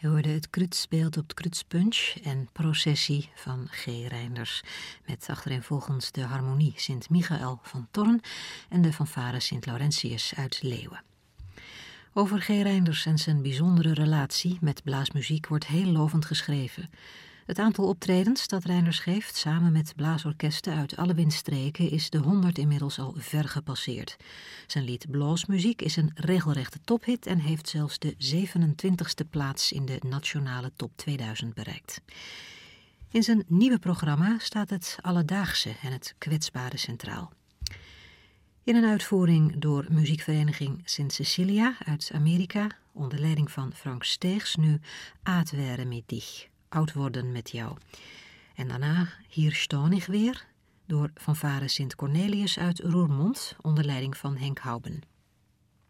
Je hoorde het Krutsbeeld op het Krutspunch en Processie van G. Reinders. Met achtereenvolgens de harmonie Sint-Michael van Thorn en de fanfare Sint-Laurentius uit Leeuwen. Over G. Reinders en zijn bijzondere relatie met blaasmuziek wordt heel lovend geschreven. Het aantal optredens dat Reinders geeft, samen met blaasorkesten uit alle windstreken, is de 100 inmiddels al ver gepasseerd. Zijn lied Bloosmuziek is een regelrechte tophit en heeft zelfs de 27e plaats in de nationale top 2000 bereikt. In zijn nieuwe programma staat het alledaagse en het kwetsbare centraal. In een uitvoering door muziekvereniging Sint Cecilia uit Amerika, onder leiding van Frank Steegs, nu Aat wäre mit dich, oud worden met jou. En daarna Hier staan ich weer, door fanfare Sint Cornelius uit Roermond, onder leiding van Henk Houben.